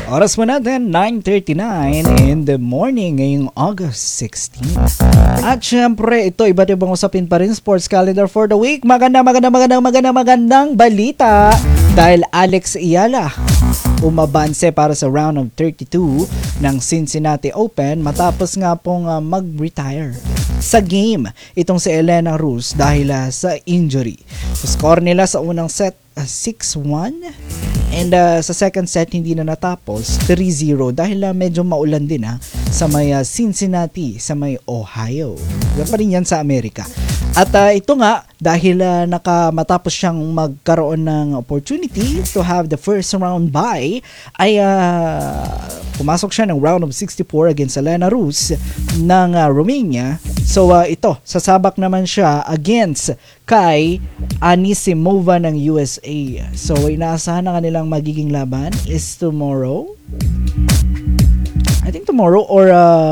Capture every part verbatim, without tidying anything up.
Oras mo natin, nine thirty-nine in the morning ngayong August sixteenth. At syempre, ito, iba't ibang usapin pa rin, sports calendar for the week. Maganda, maganda, maganda, maganda, magandang balita. Dahil Alex Ayala umabanse para sa round of thirty-two ng Cincinnati Open matapos nga pong uh, mag-retire sa game itong si Elena Rus dahil uh, sa injury. Score nila sa unang set uh, six one and uh, sa second set hindi na natapos three zero dahil uh, medyo maulan din ha, sa may uh, Cincinnati, sa may Ohio. Yan pa rin yan sa Amerika. At uh, ito nga, dahil uh, nakamatapos siyang magkaroon ng opportunity to have the first round bye, ay uh, pumasok siya ng round of sixty-four against Elena Rus ng uh, Romania. So uh, ito, sasabak naman siya against kay Anisimova ng U S A. So inaasahan na kanilang magiging laban is tomorrow. I think tomorrow or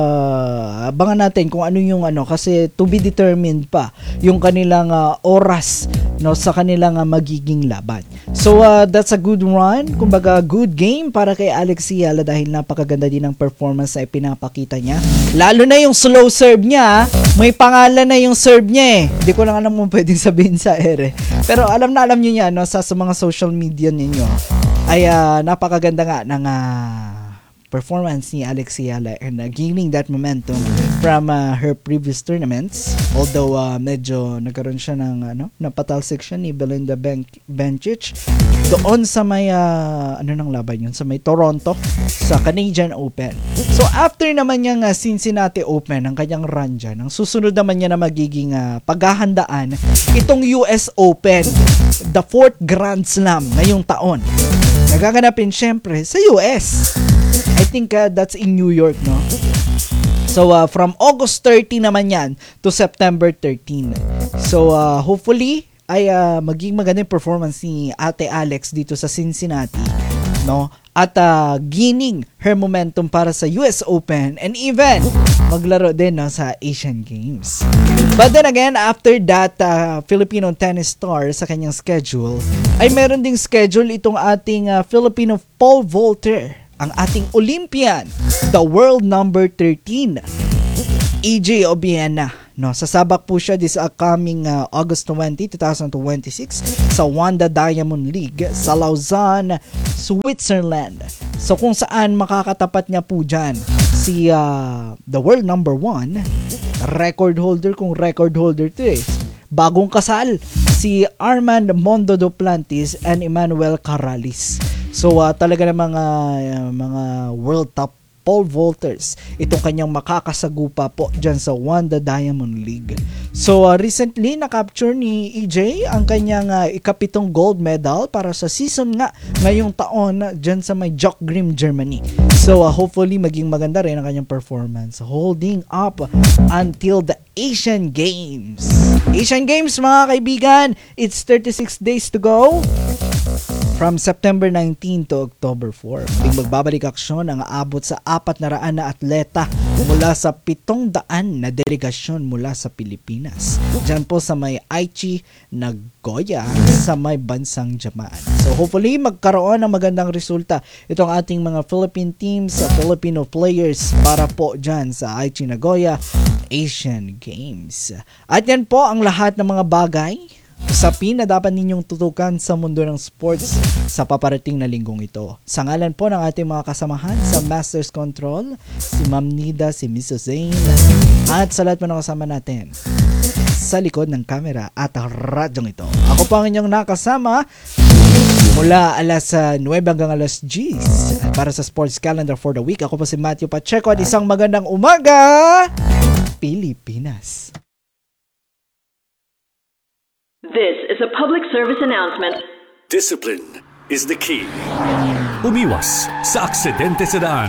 uh, abangan natin kung ano yung ano kasi to be determined pa yung kanilang uh, oras no sa kanilang uh, magiging laban. So uh, that's a good run, kumbaga good game para kay Alex Ayala dahil napakaganda din ng performance na ipinapakita niya. Lalo na yung slow serve niya, may pangalan na yung serve niya eh. Hindi ko lang alam kung pwedeng sabihin sa ere. Pero alam na alam niyo niya no sa, sa mga social media ninyo ay uh, napakaganda nga ng uh, performance ni Alex Ayala and uh, gaining that momentum from uh, her previous tournaments. Although uh, medyo nagkaroon siya ng ano, napatalsik siya ni Belinda Ben- Bencic doon sa may uh, ano nang laban yun, sa may Toronto sa Canadian Open. So after naman niyang uh, Cincinnati Open ang kanyang run dyan, ang susunod naman niya na magiging uh, paghahandaan itong U S Open, the fourth Grand Slam ngayong taon. Nagaganapin syempre sa U S. I think uh, that's in New York, no? So, uh, from August thirtieth naman yan to September thirteenth. So, uh, hopefully, ay uh, maging magandang performance ni Ate Alex dito sa Cincinnati, no? At uh, gaining her momentum para sa U S Open and even maglaro din no, sa Asian Games. But then again, after that, uh, Filipino tennis star sa kanyang schedule, ay meron ding schedule itong ating uh, Filipino pole vaulter, ang ating Olympian, the world number thirteen, E J Obiena. No, sasabak po siya this upcoming uh, August twentieth, twenty twenty-six sa Wanda Diamond League sa Lausanne, Switzerland. So kung saan makakatapat niya po dyan si uh, the world number one, record holder kung record holder to eh. Bagong kasal, si Armand Mondo Duplantis and Emmanuel Caralis. So uh, talaga ng mga uh, mga world top pole vaulters itong kanyang makakasagupa po dyan sa Wanda Diamond League. So uh, recently na-capture ni E J ang kanyang uh, ikapitong gold medal para sa season nga ngayong taon dyan sa may Jockgrim, Germany. So uh, hopefully maging maganda rin ang kanyang performance holding up until the Asian Games. Asian Games mga kaibigan, it's thirty-six days to go. From September nineteenth to October fourth, muling magbabalik aksyon ang aabot sa apat na raan na atleta mula sa pitong daan na delegasyon mula sa Pilipinas. Diyan po sa may Aichi, Nagoya, sa may bansang Japan. So hopefully magkaroon ng magandang resulta itong ating mga Philippine teams, sa Filipino players para po diyan sa Aichi, Nagoya Asian Games. At yan po ang lahat ng mga bagay, usapin na dapat ninyong tutukan sa mundo ng sports sa paparating na linggong ito. Sa ngalan po ng ating mga kasamahan sa Masters Control, si Ma'am Nida, si Miss Zane, at sa lahat po ng kasama natin sa likod ng kamera at radyong ito. Ako po ang inyong nakasama mula alas nine hanggang alas ten para sa sports calendar for the week. Ako po si Matthew Pacheco at isang magandang umaga, Pilipinas. This is a public service announcement. Discipline is the key. Umiwas sa aksidente sa daan.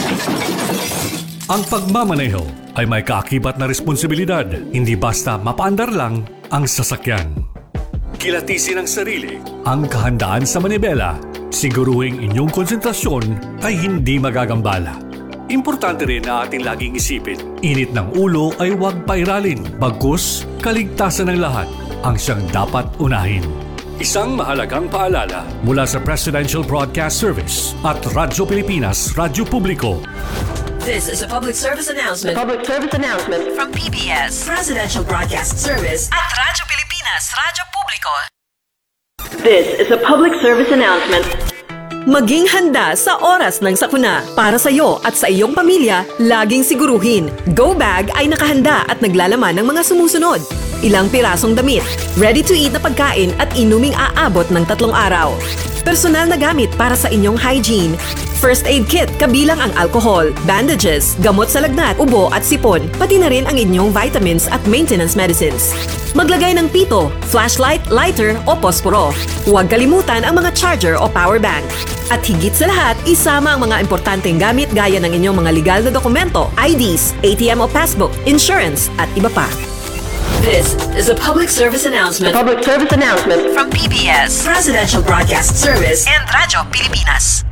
Ang pagmamaneho ay may kaakibat na responsibilidad. Hindi basta mapaandar lang ang sasakyan. Kilatisin ang sarili, ang kahandaan sa manibela. Siguruhing inyong konsentrasyon ay hindi magagambala. Importante rin na ating laging isipin, init ng ulo ay huwag pairalin. Bagkus, kaligtasan ng lahat ang siyang dapat unahin. Isang mahalagang paalala mula sa Presidential Broadcast Service at Radyo Pilipinas, Radyo Publiko. This is a public service announcement Public service announcement. from P B S, Presidential Broadcast Service at Radyo Pilipinas, Radyo Publiko. This is a public service announcement. Maging handa sa oras ng sakuna. Para sa iyo at sa iyong pamilya, laging siguruhin. Go Bag ay nakahanda at naglalaman ng mga sumusunod. Ilang pirasong damit, ready-to-eat na pagkain at inuming aabot ng tatlong araw. Personal na gamit para sa inyong hygiene. First aid kit kabilang ang alcohol, bandages, gamot sa lagnat, ubo at sipon, pati na rin ang inyong vitamins at maintenance medicines. Maglagay ng pito, flashlight, lighter o posporo. Huwag kalimutan ang mga charger o power bank. At higit sa lahat, isama ang mga importanteng gamit gaya ng inyong mga legal na dokumento, I Ds, A T M o passbook, insurance at iba pa. This is a public service announcement Public service announcement. from P B S, Presidential Broadcast Service and Radyo Pilipinas.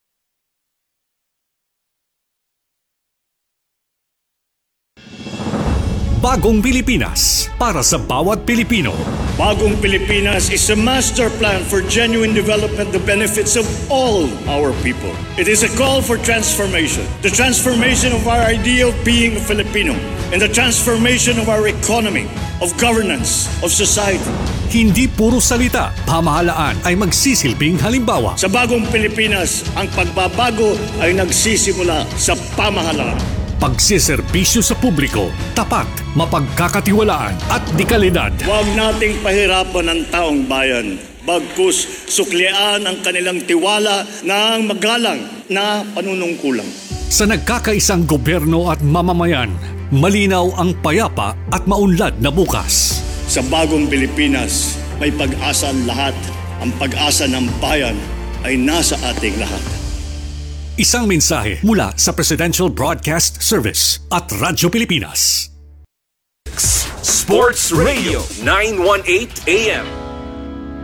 Bagong Pilipinas para sa bawat Pilipino. Bagong Pilipinas is a master plan for genuine development that benefits of all our people. It is a call for transformation. The transformation of our idea of being a Filipino and the transformation of our economy, of governance, of society. Hindi puro salita, pamahalaan ay magsisilbing halimbawa. Sa Bagong Pilipinas, ang pagbabago ay nagsisimula sa pamahalaan. Pagsiservisyo sa publiko, tapat, mapagkakatiwalaan at dekalidad. Huwag nating pahirapan ang taong bayan. Bagkus suklian ang kanilang tiwala ng magalang na panunungkulan. Sa nagkakaisang gobyerno at mamamayan, malinaw ang payapa at maunlad na bukas. Sa Bagong Pilipinas, may pag-asa ang lahat. Ang pag-asa ng bayan ay nasa ating lahat. Isang mensahe mula sa Presidential Broadcast Service at Radyo Pilipinas. Sports Radio nine eighteen A M